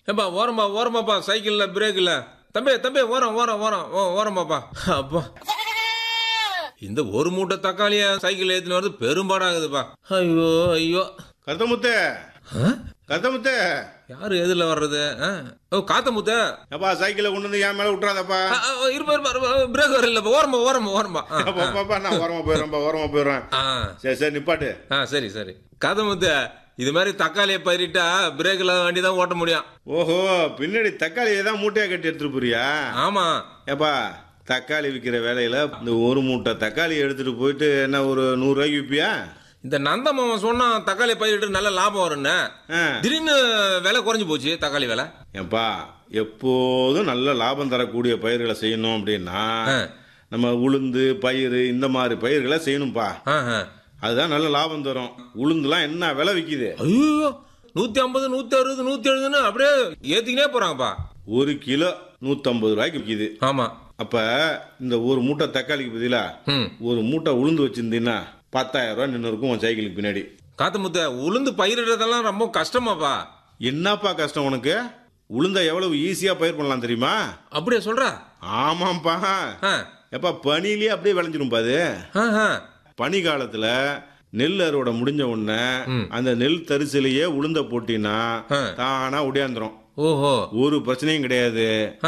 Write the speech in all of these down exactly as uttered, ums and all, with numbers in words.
ஏப்பா ஓரம்பா ஓரமாப்பா சைக்கிள்ல பிரேக் இல்ல. தம்பி தம்பி ஓரம் ஓரம் ஓரம் ஓ, ஓரமாப்பா. அப்பா இந்த ஒரு மூட்டை தக்காளிய சைக்கிள் ஏத்தின வரது பெரும்பாடாகுதுப்பா. ஐயோ ஐயோ. கருத்தமுத்து கருத்தமுத்து யாரு எதிரில வர்றது? ஆ? ஓ காத்தமுத்த. அப்பா சைக்கிளை கொண்டு வந்து என் மேல விட்டுறாதப்பா. இருப்பா இருப்பா பிரேக் வர இல்லப்பா. ஓரமா ஓரமா ஓரமா. பாப்பா நான் ஓரமா போயிடுறேன்ப்பா ஓரமா போயிடுறேன். சரி சரி நிப்பாட்டு. ஆ சரி சரி. காத்தமுத்த இது மாதிரி தக்காளியை பயிரிட்டா பிரேக்ல வண்டி தான் ஓட்ட முடியும். ஓஹோ பின்னாடி தக்காளியை தான் மூட்டையா கட்டி எடுத்துட்டு போறியா? ஆமா. ஏப்பா தக்காளி விற்கிற வேலையில இந்த ஒரு மூட்டை தக்காளி எடுத்துட்டு போயிட்டு என்ன ஒரு நூறு ரூபாய்க்கு விற்பியா? இந்த நந்த மாமன் சொன்னா தக்காளி பயிரிட்டு நல்ல லாபம் வரும்னு. திடீர்னு விலை குறைஞ்சு போச்சு தக்காளி விலை. ஏப்பா எப்போதும் நல்ல லாபம் தரக்கூடிய பயிர்களை செய்யணும் அப்படின்னா நம்ம உளுந்து பயிர் இந்த மாதிரி பயிர்களை செய்யணும்பா. அதுதான் நல்ல லாபம் தரும். உளுந்துலாம் என்ன விலை விக்குது? ஐயோ நூத்தி ஐம்பது நூத்தி அறுபது நூத்தி எழுபதுன்னு அப்படியே ஏத்திக்கினே போறாங்கப்பா. ஒரு கிலோ நூத்தி ஐம்பது ரூபாய்க்கு விக்குது. ஆமா. அப்ப இந்த ஒரு மூட்டை தக்காளிக்கு பதிலா ஒரு மூட்டை உளுந்து வச்சிருந்தீங்கன்னா பத்தாயிரம் ரூபாய் நின்று இருக்கும் உன் சைக்கிளுக்கு பின்னாடி. காத்தமுத்த உளுந்து பயிரிடுறதெல்லாம் ரொம்ப கஷ்டமாப்பா. என்னப்பா கஷ்டம் உனக்கு? உளுந்த எவ்வளவு ஈஸியா பயிர் பண்ணலாம் தெரியுமா? அப்படியே சொல்ற? ஆமாப்பா. எப்பா பனிலேயே அப்படியே விளைஞ்சிரும்பா அது. பனி காலத்துல நெல் அறுவடை முடிஞ்ச உடனே அந்த நெல் தரிசிலேயே உளுந்த போட்டினா தானா உடையாந்துரும். ஓஹோ ஒரு பிரச்சனையும் கிடையாது.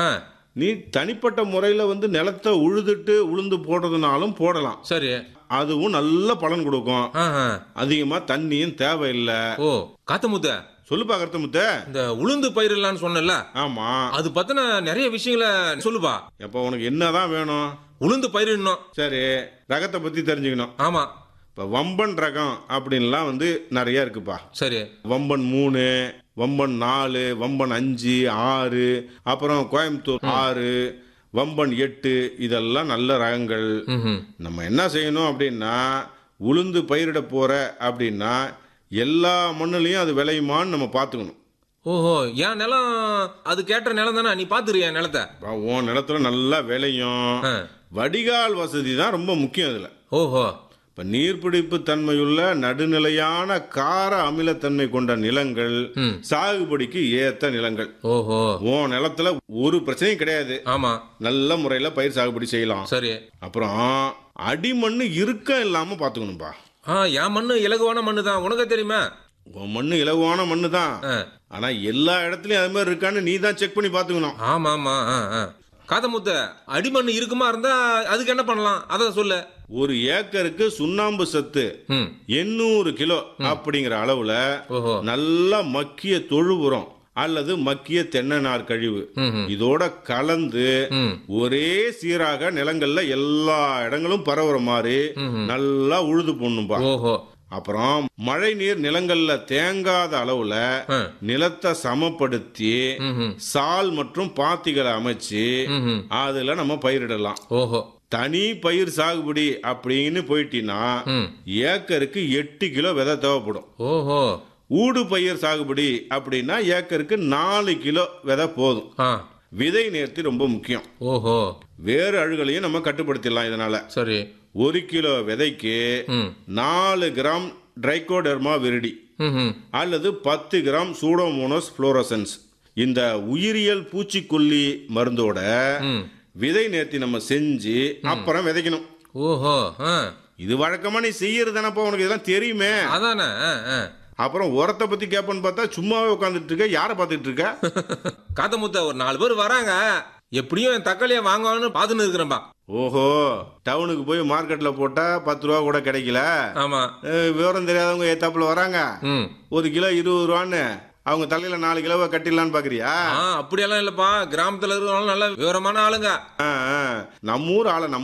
நீ தனிப்பட்ட முறையில வந்து நிலத்தை உழுதுட்டு உளுந்து போடுறதுனாலும் போடலாம். சரி. அதுவும் நல்ல பலன் கொடுக்கும். அதிகமா தண்ணியும் தேவையில்லை. ஓ காத்தமுத்த சொல்லுப்பா கருத்தமுத்த. இந்த உளுந்து பயிரிடலான்னு சொன்னல. ஆமா. அது பத்தின நிறைய விஷயங்களை சொல்லுப்பா. எப்ப உனக்கு என்னதான் வேணும்? உளுந்து பயிரிடணும். சரி ரகத்தை பத்தி தெரிஞ்சுக்கணும். ஆமா. இப்ப வம்பன் ரகம் அப்படின்லாம் வந்து நிறைய இருக்குப்பா. சரி. வம்பன் மூணு வம்பன் நாலு வம்பன் அஞ்சு ஆறு அப்புறம் கோயம்புத்தூர் ஆறு வம்பன் எட்டு இதெல்லாம் நல்ல ரகங்கள். நம்ம என்ன செய்யணும் அப்படின்னா உளுந்து பயிரிட போற அப்படின்னா எல்லா மண்ணுலயும் அது விளையுமான்னு நம்ம பாத்துக்கணும். ஓஹோ என் நிலம் அது கேட்ட நிலம் தானே? நீ பாத்துறிய நிலத்தை? உன் நிலத்துல நல்லா விளையும். வடிகால் வசதி தான் ரொம்ப முக்கியம் இதுல. ஓஹோ. இப்ப நீர்பிடிப்பு தன்மையுள்ள நடுநிலையான கார அமிலத்தன்மை கொண்ட நிலங்கள் சாகுபடிக்கு ஏத்த நிலங்கள். ஓஹோ. உன் நிலத்துல ஒரு பிரச்சனையும் கிடையாது. ஆமா. நல்ல முறையில பயிர் சாகுபடி செய்யலாம். சரி. அப்புறம் அடிமண்ணு இருக்க இல்லாம பாத்துக்கணும்பா. என் மண்ணு இலகுவான மண்ணு தான். உனக்கு தெரியுமா? உன் மண்ணு இலகுவான மண்ணு தான். ஆனா எல்லா இடத்துலயும் அது மாதிரி இருக்கான்னு நீ தான் செக் பண்ணி பாத்துக்கணும். ஆமா ஆமா. காதமுத்த அடிமண்ணு இருக்குமா இருந்தா அதுக்கு என்ன பண்ணலாம் அத சொல்லு. ஒரு ஏக்கருக்கு சுண்ணாம்பு சத்து எண்ணூறு கிலோ அப்படிங்கிற அளவுல நல்லா மக்கிய தொழு உரம் அல்லது மக்கிய தென்னை நார் கழிவு இதோட கலந்து ஒரே சீராக நிலங்கள்ல எல்லா இடங்களும் பரவுற மாதிரி நல்லா உழுது போடணும்பா. அப்புறம் மழை நீர் நிலங்கள்ல தேங்காத அளவுல நிலத்தை சமப்படுத்தி சால் மற்றும் பாத்திகளை அமைச்சு அதுல நம்ம பயிரிடலாம். ஓஹோ. தனி பயிர் சாகுபடி அப்படின்னு போயிட்டீங்கன்னா ஏக்கருக்கு எட்டு கிலோ விதை தேவைப்படும். ஓஹோ. ஊடு பயிர் சாகுபடி அப்படின்னா ஏக்கருக்கு நாலு கிலோ விதை போதும். விதை நேர்த்தி ரொம்ப முக்கியம். ஓஹோ. வேறு அழுகலையும் நம்ம கட்டுப்படுத்திடலாம் இதனால. சரி. ஒரு கிலோ விதைக்கு நாலு கிராம் ட்ரைகோடெர்மா விரிடி அல்லது பத்து கிராம் சூடோமோனஸ் புளோரசன்ஸ் இந்த உயிரியல் பூச்சிக்கொல்லி மருந்தோட விதை நேர்த்தி நம்ம செஞ்சு அப்புறம் விதைக்கணும். ஓஹோ. இது வழக்கமா நீ செய்யறதுதானப்பா, உனக்கு இதெல்லாம் தெரியுமே. அதானே. அப்புறம் உரத்தை பத்தி கேப்பன்னு பார்த்தா சும்மாவே உட்காந்துட்டு இருக்க. யார பாத்துட்டு இருக்க? காத்தமுத்த ஒரு நாலு பேர் வராங்க. எப்படியும் என் தக்காளியை வாங்குவான்னு பாத்துன்னு இருக்கிறேன்பா. ஓஹோ. டவுனுக்கு போய் மார்க்கெட்ல போட்டா பத்து ரூபா கூட கிடைக்கல. ஆமா. விவரம் தெரியாதவங்க ஏத்தாப்புல வராங்க. ஒரு கிலோ இருபது ரூபான்னு அவங்க தலையில நாலு கிலோவை கட்டிடலான்னு பாக்குறியா? அப்படியெல்லாம் இல்லப்பா. கிராமத்துல இருக்கிறவங்க நல்ல விவரமான ஆளுங்க. நம்ம ஊர் ஆளை